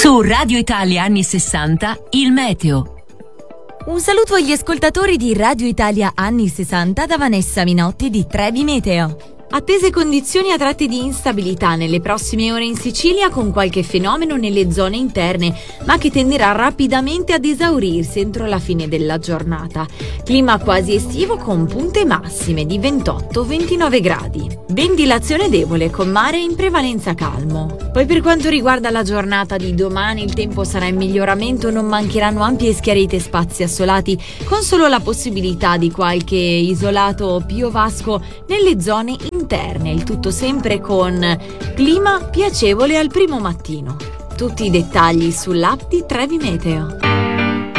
Su Radio Italia anni 60, il meteo. Un saluto agli ascoltatori di Radio Italia anni 60 da Vanessa Minotti di Trevi Meteo. Attese condizioni a tratti di instabilità nelle prossime ore in Sicilia, con qualche fenomeno nelle zone interne, ma che tenderà rapidamente ad esaurirsi entro la fine della giornata. Clima quasi estivo con punte massime di 28-29 gradi. Ventilazione debole con mare in prevalenza calmo. Poi per quanto riguarda la giornata di domani, il tempo sarà in miglioramento, non mancheranno ampie e schiarite spazi assolati, con solo la possibilità di qualche isolato piovasco nelle zone interne, il tutto sempre con clima piacevole al primo mattino. Tutti i dettagli sull'app di Trevi Meteo.